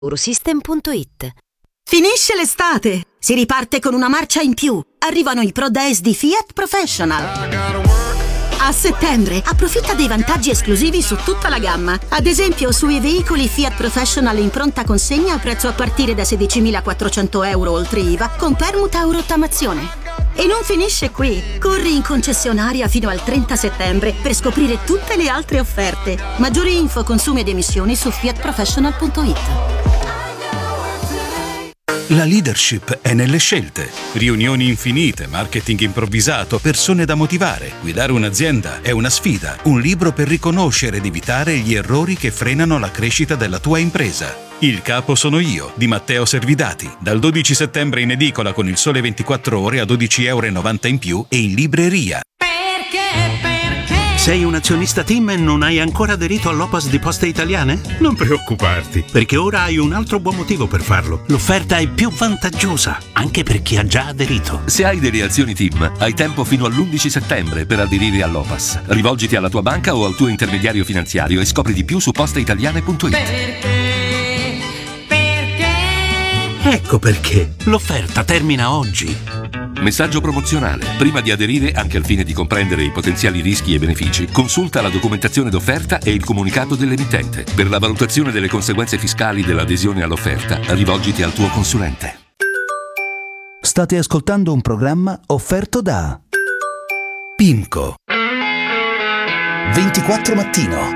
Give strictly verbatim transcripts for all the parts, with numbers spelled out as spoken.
Eurosystem punto it. Finisce l'estate! Si riparte con una marcia in più. Arrivano i Pro Days di Fiat Professional. A settembre approfitta dei vantaggi esclusivi su tutta la gamma. Ad esempio sui veicoli Fiat Professional in pronta consegna a prezzo a partire da sedicimilaquattrocento euro oltre I V A con permuta o rottamazione. E non finisce qui. Corri in concessionaria fino al trenta settembre per scoprire tutte le altre offerte. Maggiori info, consumi ed emissioni su fiat professional punto it. La leadership è nelle scelte. Riunioni infinite, marketing improvvisato, persone da motivare. Guidare un'azienda è una sfida. Un libro per riconoscere ed evitare gli errori che frenano la crescita della tua impresa. Il capo sono io, di Matteo Servidati. Dal dodici settembre in edicola con Il Sole ventiquattro Ore a dodici e novanta euro in più e in libreria. Perché? Perché? Sei un azionista TIM e non hai ancora aderito all'O P A S di Poste Italiane? Non preoccuparti, perché ora hai un altro buon motivo per farlo. L'offerta è più vantaggiosa, anche per chi ha già aderito. Se hai delle azioni TIM, hai tempo fino all'undici settembre per aderire all'O P A S. Rivolgiti alla tua banca o al tuo intermediario finanziario e scopri di più su posteitaliane punto it. Perché? Perché? Ecco perché. L'offerta termina oggi. Messaggio promozionale. Prima di aderire, anche al fine di comprendere i potenziali rischi e benefici, consulta la documentazione d'offerta e il comunicato dell'emittente. Per la valutazione delle conseguenze fiscali dell'adesione all'offerta, rivolgiti al tuo consulente. State ascoltando un programma offerto da Pimco. ventiquattro Mattino.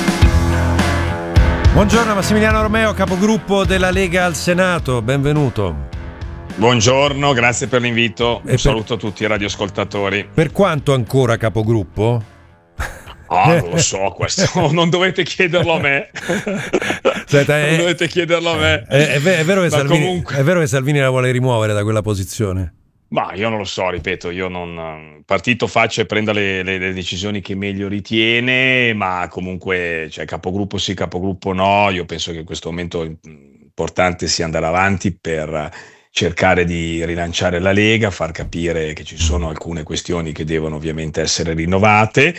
Buongiorno Massimiliano Romeo, capogruppo della Lega al Senato, benvenuto. Buongiorno, grazie per l'invito. Un per... saluto a tutti i radioascoltatori. Per quanto ancora capogruppo? Ah, non lo so questo, non dovete chiederlo a me. Senta, non è... dovete chiederlo a me. È, è, è, vero che Salvini, comunque... è vero che Salvini la vuole rimuovere da quella posizione? Ma io non lo so, ripeto, io non. Il partito faccia e prenda le, le, le decisioni che meglio ritiene, ma comunque, cioè, capogruppo sì, capogruppo no. Io penso che in questo momento importante sia andare avanti per cercare di rilanciare la Lega, far capire che ci sono alcune questioni che devono ovviamente essere rinnovate.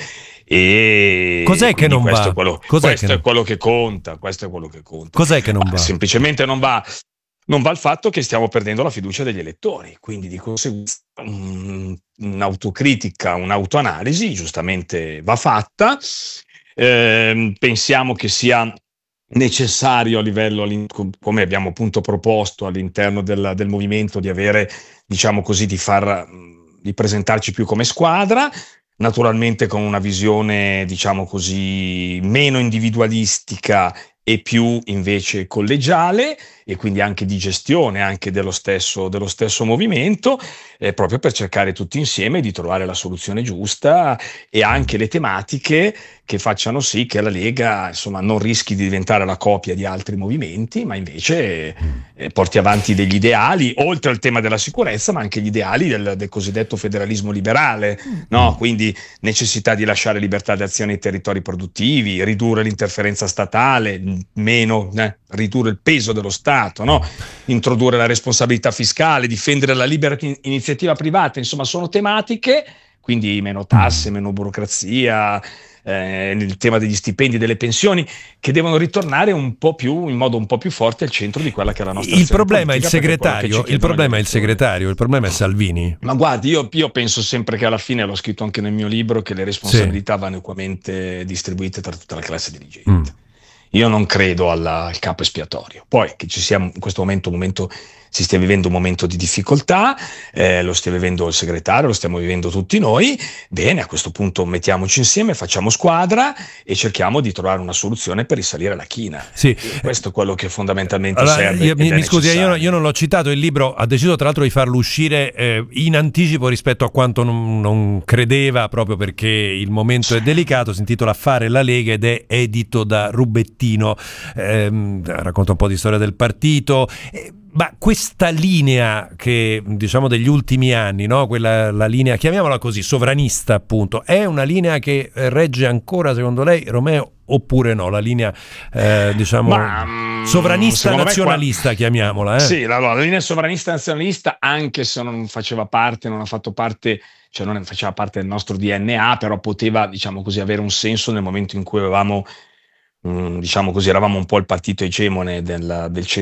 E cos'è che non questo va? È quello, Cos'è questo che è non... quello che conta. Questo è quello che conta. Cos'è che non ma va? Semplicemente non va. Non va il fatto che stiamo perdendo la fiducia degli elettori, quindi di conseguenza um, un'autocritica, un'autoanalisi giustamente va fatta. Eh, pensiamo che sia necessario a livello, come abbiamo appunto proposto all'interno del, del movimento, di avere, diciamo così, di far di presentarci più come squadra, naturalmente con una visione, diciamo così, meno individualistica e più invece collegiale, e quindi anche di gestione anche dello stesso, dello stesso movimento, eh, proprio per cercare tutti insieme di trovare la soluzione giusta e anche le tematiche che facciano sì che la Lega, insomma, non rischi di diventare la copia di altri movimenti, ma invece eh, porti avanti degli ideali, oltre al tema della sicurezza, ma anche gli ideali del, del cosiddetto federalismo liberale, no? Quindi necessità di lasciare libertà d'azione ai territori produttivi, ridurre l'interferenza statale, meno eh, ridurre il peso dello Stato, no? Introdurre la responsabilità fiscale, difendere la libera iniziativa privata, insomma sono tematiche, quindi meno tasse, meno burocrazia, eh, il tema degli stipendi, delle pensioni, che devono ritornare un po' più, in modo un po' più forte al centro di quella che è la nostra il problema è il politica, segretario, il problema è il segretario, il problema è Salvini. Ma guardi, io, io penso sempre che alla fine, l'ho scritto anche nel mio libro, che le responsabilità sì. vanno equamente distribuite tra tutta la classe dirigente. Mm. Io non credo alla, al capo espiatorio. Poi che ci sia in questo momento un momento, si stia vivendo un momento di difficoltà, eh, lo stia vivendo il segretario, lo stiamo vivendo tutti noi, bene, a questo punto mettiamoci insieme, facciamo squadra e cerchiamo di trovare una soluzione per risalire la china. Sì. Questo è quello che fondamentalmente allora, serve. Io, mi mi scusi, io, io non l'ho citato, il libro ha deciso tra l'altro di farlo uscire eh, in anticipo rispetto a quanto non, non credeva, proprio perché il momento è delicato. Si intitola Fare la Lega ed è edito da Rubettino, eh, racconta un po' di storia del partito. Eh, Ma questa linea che, diciamo, degli ultimi anni, no? Quella, la linea, chiamiamola così, sovranista appunto, è una linea che regge ancora secondo lei, Romeo, oppure no? La linea, eh, diciamo, Ma, sovranista nazionalista, qua... chiamiamola. Eh? Sì, la, la linea sovranista nazionalista, anche se non faceva parte, non ha fatto parte, cioè non faceva parte del nostro D N A, però poteva, diciamo così, avere un senso nel momento in cui avevamo mh, diciamo così, eravamo un po' il partito egemone del, del